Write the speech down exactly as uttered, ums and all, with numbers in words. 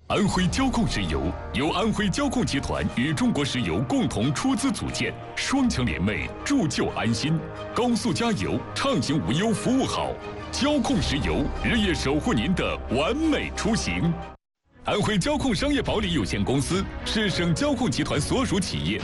安徽交控石油由安徽交控集团与中国石油共同出资组建，双强联袂，铸就安心。高速加油，畅行无忧，服务好。交控石油日夜守护您的完美出行。安徽交控商业保理有限公司是省交控集团所属企业。